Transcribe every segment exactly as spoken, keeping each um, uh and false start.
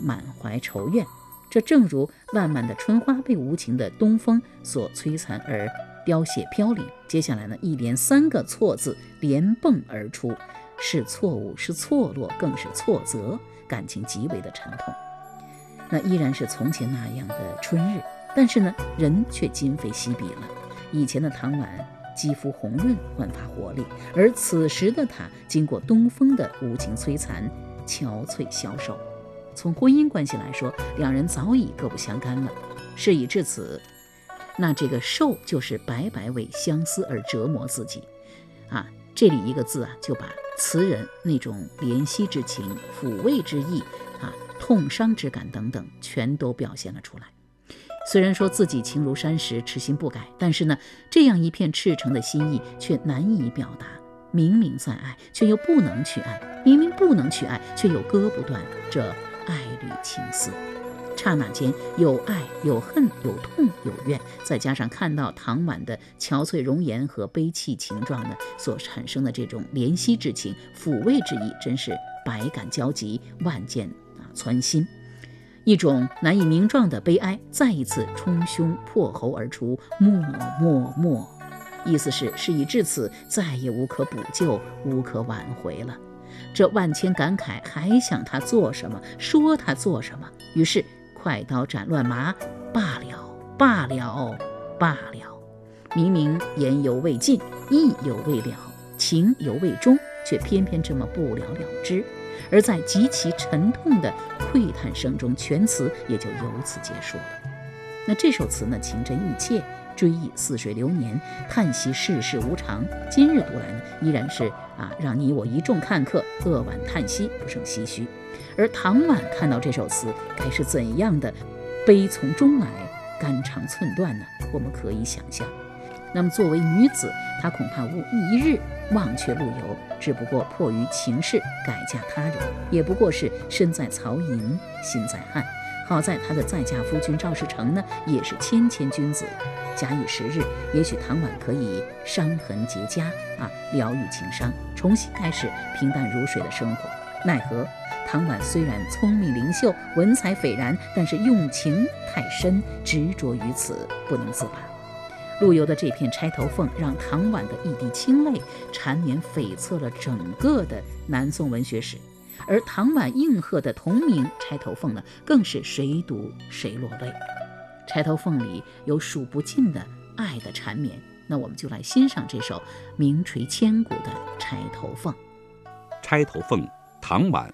满怀愁怨。这正如烂漫的春花被无情的东风所摧残而凋谢飘零。接下来呢，一连三个错字连蹦而出，是错误，是错落，更是错责，感情极为的沉痛。那依然是从前那样的春日，但是呢，人却今非昔比了。以前的唐婉肌肤红润，焕发活力，而此时的她经过东风的无情摧残，憔悴消瘦。从婚姻关系来说，两人早已各不相干了。事已至此，那这个受就是白白为相思而折磨自己啊。这里一个字啊，就把词人那种怜惜之情、抚慰之意啊、痛伤之感等等，全都表现了出来。虽然说自己情如山石，痴心不改，但是呢，这样一片赤诚的心意却难以表达。明明在爱，却又不能去爱；明明不能去爱，却又割不断这爱侣情丝。刹那间有爱有恨有痛有怨，再加上看到唐婉的憔悴容颜和悲戚情状呢，所产生的这种怜惜之情、抚慰之意，真是百感交集，万箭啊穿心。一种难以名状的悲哀再一次冲胸破喉而出，默默默，意思是事已至此，再也无可补救，无可挽回了。这万千感慨，还想他做什么，说他做什么？于是快刀斩乱麻，罢了，罢了，罢了。明明言犹未尽，意犹未了，情犹未终，却偏偏这么不了了之。而在极其沉痛的喟叹声中，全词也就由此结束了。那这首词呢，情真意切，追忆似水流年，叹息世事无常。今日读来呢，依然是啊，让你我一众看客扼腕叹息，不胜唏嘘。而唐婉看到这首词，该是怎样的悲从中来，肝肠寸断呢？我们可以想象。那么作为女子，她恐怕无一日忘却陆游，只不过迫于情势改嫁他人，也不过是身在曹营心在汉。好在她的再嫁夫君赵世成呢，也是谦谦君子。假以时日，也许唐婉可以伤痕结痂啊，疗愈情伤，重新开始平淡如水的生活。奈何唐婉虽然聪明灵秀，文采斐然，但是用情太深，执着于此，不能自拔。陆游的这片钗头凤，让唐婉的一滴清泪缠绵悱恻了整个的南宋文学史。而唐婉应和的同名《钗头凤》呢，更是谁读谁落泪。《钗头凤》里有数不尽的爱的缠绵，那我们就来欣赏这首名垂千古的《钗头凤》。《 钗头凤》，唐婉。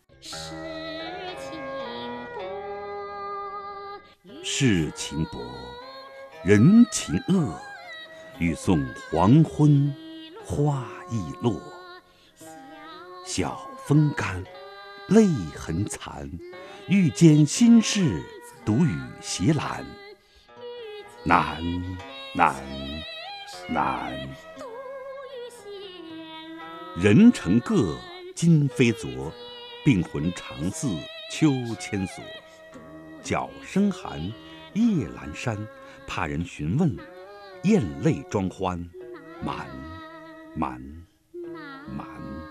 世情薄，人情恶，欲送黄昏，花易落。晓风干，泪痕残，欲笺心事，独语斜阑。难，难，难。人成各，今非昨，病魂常似秋千索。角声寒，夜阑珊，怕人询问，咽泪装欢，满，满，满。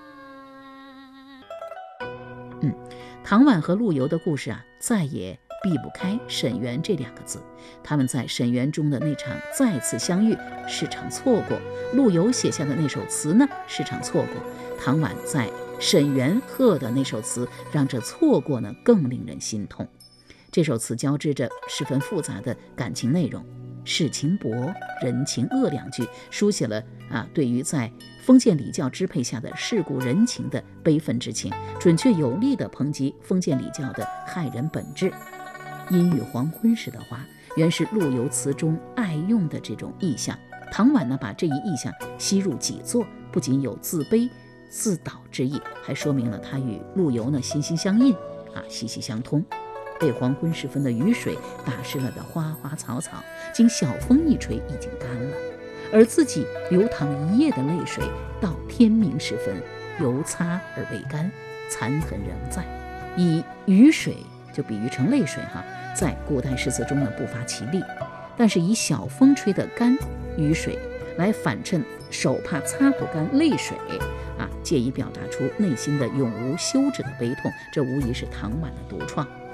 嗯，唐婉和陆游的故事啊，再也避不开沈园这两个字。他们在沈园中的那场再次相遇是场错过，陆游写下的那首词呢是场错过，唐婉在沈园贺的那首词让这错过呢更令人心痛。这首词交织着十分复杂的感情内容，世情薄，人情恶两句，书写了啊对于在封建礼教支配下的世故人情的悲愤之情，准确有力地抨击封建礼教的害人本质。阴雨黄昏时的花，原是陆游词中爱用的这种意象。唐婉呢，把这一意象吸入己作，不仅有自卑自导之意，还说明了他与陆游呢心心相印啊，息息相通。被黄昏时分的雨水打湿了的花花草草，经晓风一吹，已经干了；而自己流淌一夜的泪水，到天明时分，犹擦而未干，残痕仍在。以雨水就比喻成泪水哈，在古代诗词中呢不乏其例，但是以晓风吹的干雨水来反衬手怕擦不干泪水啊，借以表达出内心的永无休止的悲痛，这无疑是唐婉的独创。